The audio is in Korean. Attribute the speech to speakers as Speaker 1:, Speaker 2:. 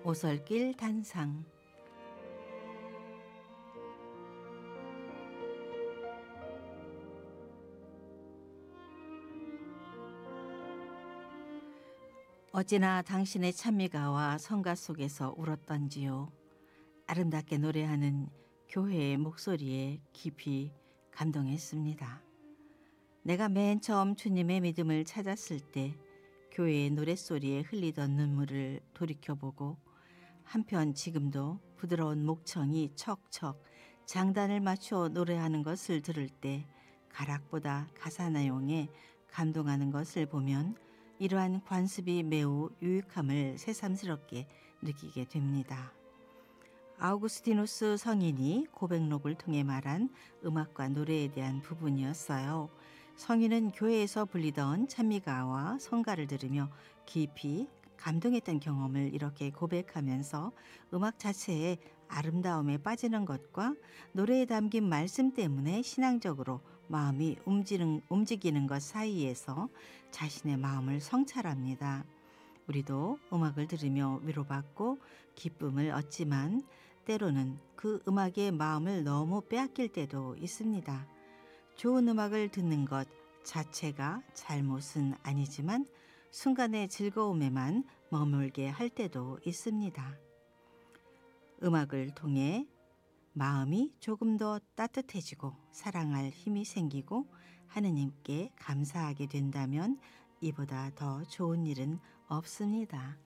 Speaker 1: 오솔길 단상. 어찌나 당신의 찬미가와 성가 속에서 울었던지요. 아름답게 노래하는 교회의 목소리에 깊이 감동했습니다. 내가 맨 처음 주님의 믿음을 찾았을 때 교회의 노랫소리에 흘리던 눈물을 돌이켜보고 한편 지금도 부드러운 목청이 척척 장단을 맞춰 노래하는 것을 들을 때 가락보다 가사 내용에 감동하는 것을 보면 이러한 관습이 매우 유익함을 새삼스럽게 느끼게 됩니다. 아우구스티누스 성인이 고백록을 통해 말한 음악과 노래에 대한 부분이었어요. 성인은 교회에서 불리던 찬미가와 성가를 들으며 깊이 감동했던 경험을 이렇게 고백하면서 음악 자체의 아름다움에 빠지는 것과 노래에 담긴 말씀 때문에 신앙적으로 마음이 움직이는 것 사이에서 자신의 마음을 성찰합니다. 우리도 음악을 들으며 위로받고 기쁨을 얻지만 때로는 그 음악의 마음을 너무 빼앗길 때도 있습니다. 좋은 음악을 듣는 것 자체가 잘못은 아니지만 순간의 즐거움에만 머물게 할 때도 있습니다. 음악을 통해 마음이 조금 더 따뜻해지고 사랑할 힘이 생기고 하느님께 감사하게 된다면 이보다 더 좋은 일은 없습니다.